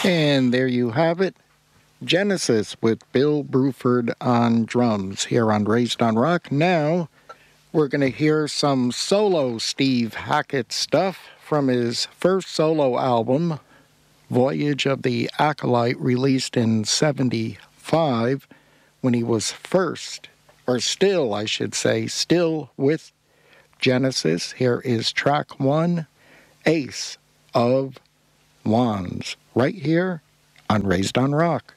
And there you have it. Genesis with Bill Bruford on drums here on Raised on Rock. Now we're going to hear some solo Steve Hackett stuff from his first solo album, Voyage of the Acolyte, released in '75 when he was first, or still, I should say, still with Genesis. Here is track 1, Ace of Wands, right here on Raised on Rock.